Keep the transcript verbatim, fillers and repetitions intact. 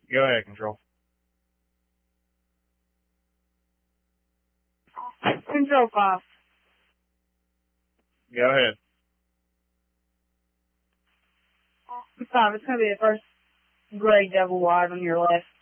Go ahead, Control. Control five. Go ahead. Five, it's going to be the first gray double wide on your left.